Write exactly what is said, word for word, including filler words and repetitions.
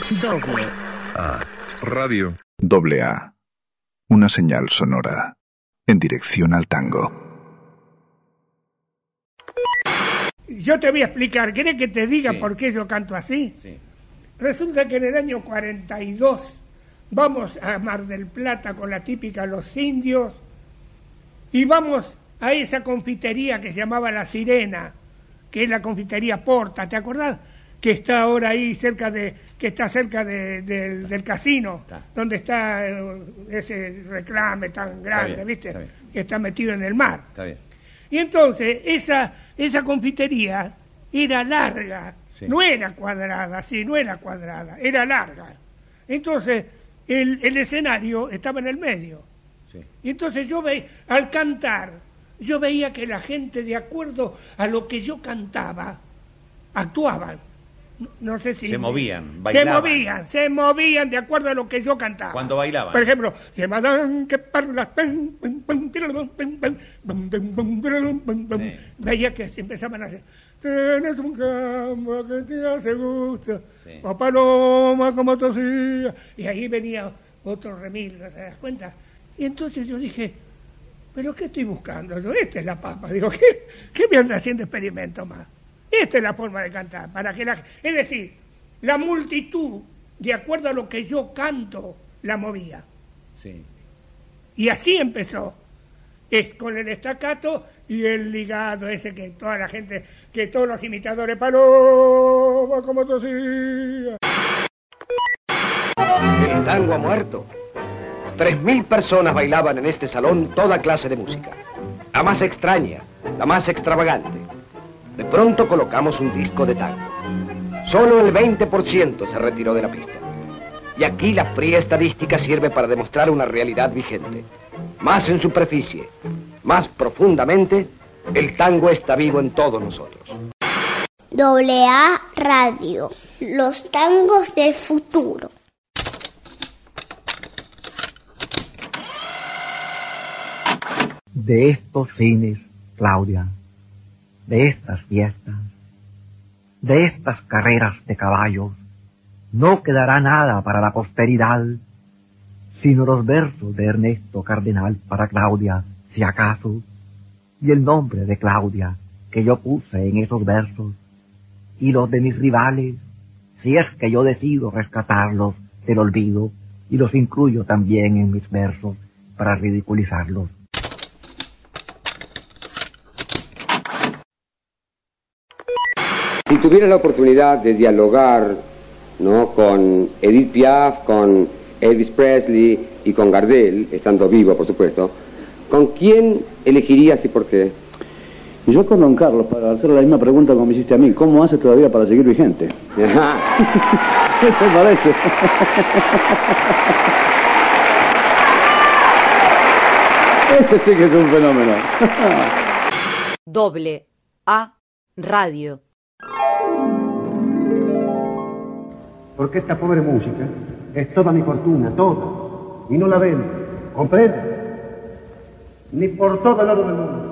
Doble A. Radio. Doble A. Una señal sonora en dirección al tango. Yo te voy a explicar. ¿Querés que te diga Sí. por qué yo canto así? Sí. Resulta que en el año cuarenta y dos vamos a Mar del Plata con la típica Los Indios y vamos a esa confitería que se llamaba La Sirena, que es la confitería Porta, ¿te acordás? Que está ahora ahí cerca de, que está cerca de, de, del casino, Está. donde está eh, ese reclame tan grande, bien, ¿viste? está bien. Que está metido en el mar. Está bien. Y entonces esa, esa confitería era larga, Sí. no era cuadrada, sí, no era cuadrada, era larga. Entonces el, el escenario estaba en el medio. Sí. Y entonces yo veía, al cantar, yo veía que la gente, de acuerdo a lo que yo cantaba, actuaban. No, no sé si... Se movían, Se bailaban. movían, se movían de acuerdo a lo que yo cantaba. Cuando bailaban. Por ejemplo, se mandan que parlas, pam, pam, pam, tiralum, pam, pam, pam, pam, pam, tiralum, pam, pam. Sí. Veía que se empezaban a hacer. Tienes un campo que te hace gusto, Sí. o paloma como tosía. Y ahí venía otro remilgo, ¿te das cuenta? Y entonces yo dije, ¿pero qué estoy buscando? Yo, esta es la papa. Digo, ¿qué, qué me anda haciendo experimento más? Esta es la forma de cantar. Para que la, es decir, la multitud, de acuerdo a lo que yo canto, la movía. Sí. Y así empezó. Es con el estacato y el ligado ese que toda la gente, que todos los imitadores, paloma como tosía. El tango ha muerto. Tres mil personas bailaban en este salón toda clase de música. La más extraña, la más extravagante. De pronto colocamos un disco de tango. Solo el veinte por ciento se retiró de la pista. Y aquí la fría estadística sirve para demostrar una realidad vigente. Más en superficie, más profundamente, el tango está vivo en todos nosotros. Doble A Radio, los tangos del futuro. De estos fines, Claudia, de estas fiestas, de estas carreras de caballos, no quedará nada para la posteridad, sino los versos de Ernesto Cardenal para Claudia, si acaso, y el nombre de Claudia que yo puse en esos versos, y los de mis rivales, si es que yo decido rescatarlos del olvido, y los incluyo también en mis versos para ridiculizarlos. Si tuviera la oportunidad de dialogar, ¿no?, con Edith Piaf, con Elvis Presley y con Gardel, estando vivo, por supuesto, ¿con quién elegirías y por qué? Y yo con don Carlos, para hacer la misma pregunta como me hiciste a mí, ¿cómo hace todavía para seguir vigente? ¿Qué te parece? Ese sí que es un fenómeno. Doble A Radio. Porque esta pobre música es toda mi fortuna, toda, y no la vendo, ¿comprende? Ni por todo el oro del mundo.